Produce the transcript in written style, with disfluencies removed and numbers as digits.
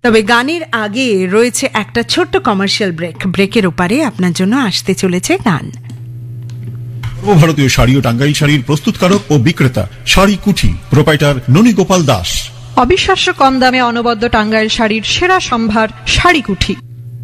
তবে গানের আগে রয়েছে একটা ছোট্ট কমার্শিয়াল ব্রেকের ওপারে আপনার জন্য আসতে চলেছে গান। ভারতীয় শাড়ি ও টাঙ্গাইল শাড়ির প্রস্তুতকারক ও বিক্রেতা শাড়ি কুঠি, প্রোপাইটার ননী গোপাল দাস। অবিশ্বাস্য কম দামে অনবদ্য টাঙ্গাইল শাড়ির সেরা সম্ভার শাড়ি কুঠি।